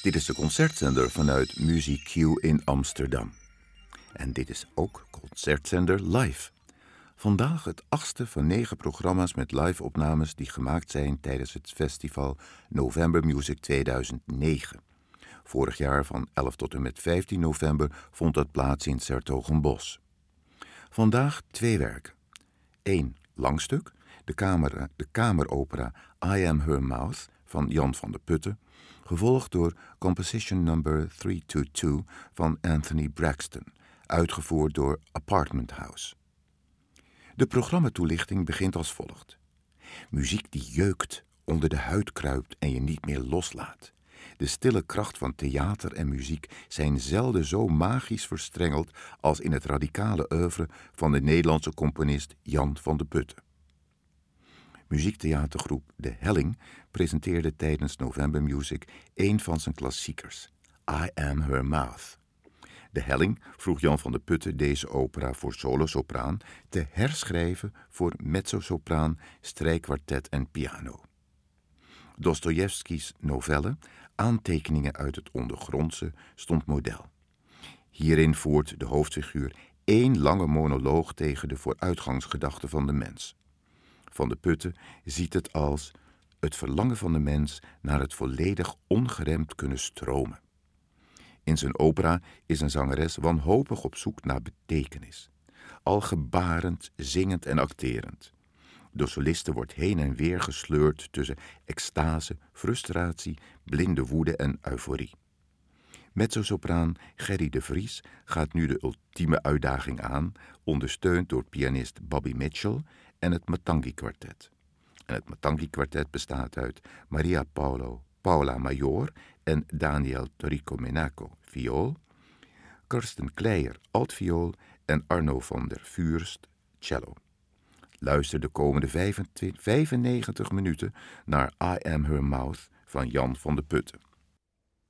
Dit is de concertzender vanuit Music Q in Amsterdam. En dit is ook Concertzender Live. Vandaag het 8e van 9 programma's met live-opnames die gemaakt zijn tijdens het festival November Music 2009. Vorig jaar van 11 tot en met 15 november vond dat plaats in 's-Hertogenbosch. Vandaag 2 werken. 1 langstuk, de kameropera I Am Her Mouth van Jan van de Putten, gevolgd door Composition number 322 van Anthony Braxton, uitgevoerd door Apartment House. De programmatoelichting begint als volgt. Muziek die jeukt, onder de huid kruipt en je niet meer loslaat. De stille kracht van theater en muziek zijn zelden zo magisch verstrengeld als in het radicale oeuvre van de Nederlandse componist Jan van de Putten. Muziektheatergroep De Helling presenteerde tijdens November Music een van zijn klassiekers, I Am Her Mouth. De Helling vroeg Jan van de Putten deze opera voor solosopraan te herschrijven voor mezzosopraan, strijkkwartet en piano. Dostojevskis novelle Aantekeningen uit het ondergrondse stond model. Hierin voert de hoofdfiguur 1 lange monoloog tegen de vooruitgangsgedachte van de mens. Van de Putten ziet het als het verlangen van de mens naar het volledig ongeremd kunnen stromen. In zijn opera is een zangeres wanhopig op zoek naar betekenis, al gebarend, zingend en acterend. De soliste wordt heen en weer gesleurd tussen extase, frustratie, blinde woede en euforie. Mezzosopraan Gerry de Vries gaat nu de ultieme uitdaging aan, ondersteund door pianist Bobby Mitchell en het Matangi-kwartet. En het Matangi-kwartet bestaat uit Maria Paula Major en Daniel Torrico Menaco, viool, Karsten Kleijer, altviool en Arno van der Vuurst, cello. Luister de komende 95 minuten naar I Am Her Mouth van Jan van de Putten.